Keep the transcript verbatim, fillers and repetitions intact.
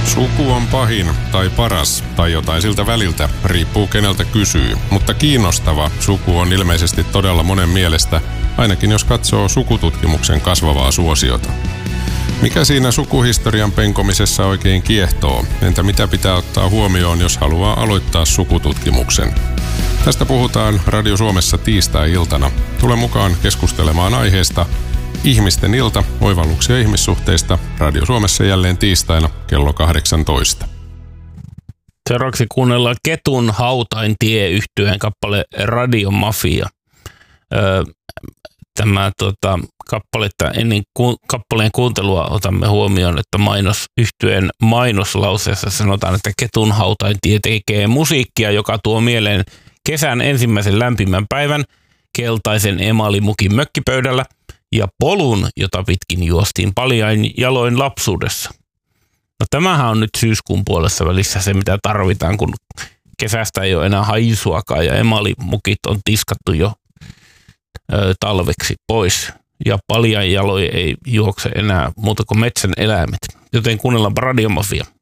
Suku on pahin tai paras tai jotain siltä väliltä, riippuu keneltä kysyy. Mutta kiinnostava suku on ilmeisesti todella monen mielestä, ainakin jos katsoo sukututkimuksen kasvavaa suosiota. Mikä siinä sukuhistorian penkomisessa oikein kiehtoo? Entä mitä pitää ottaa huomioon, jos haluaa aloittaa sukututkimuksen? Tästä puhutaan Radio Suomessa tiistai-iltana. Tule mukaan keskustelemaan aiheesta Ihmisten ilta, oivalluksia ihmissuhteista. Radio Suomessa jälleen tiistaina kello kahdeksantoista. Seuraavaksi kuunnellaan Ketun Hautaintie -yhtyeen kappale Radiomafia. Öö, tämä tota, kappaletta ennen ku, kappaleen kuuntelua otamme huomioon, että mainos, yhtyeen mainoslauseessa sanotaan, että Ketun Hautaintie tekee musiikkia, joka tuo mieleen kesän ensimmäisen lämpimän päivän, keltaisen emalimukin mökkipöydällä ja polun, jota pitkin juostiin paljain jaloin lapsuudessa. No tämähän on nyt syyskuun puolessa välissä se, mitä tarvitaan, kun kesästä ei ole enää haisuakaan ja emalimukit on tiskattu jo ö, talveksi pois. Ja paljain jaloin ei juokse enää muuta kuin metsän eläimet. Joten kuunnellaanpa Radiomafia.